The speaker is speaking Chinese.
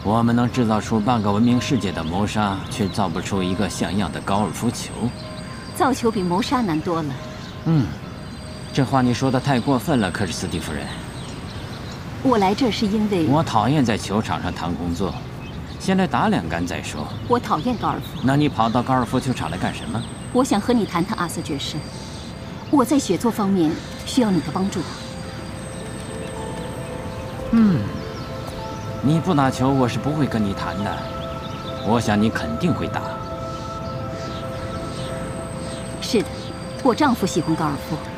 我们能制造出半个文明世界的谋杀，却造不出一个像样的高尔夫球。 造球比谋杀难多了。 这话你说的太过分了，克里斯蒂夫人。 我来这儿是因为我讨厌在球场上谈工作，先来打2杆再说。 我讨厌高尔夫。 那你跑到高尔夫球场来干什么？ 我想和你谈谈阿瑟爵士。我在写作方面需要你的帮助。 你不打球，我是不会跟你谈的。我想你肯定会打。 是的，我丈夫喜欢高尔夫。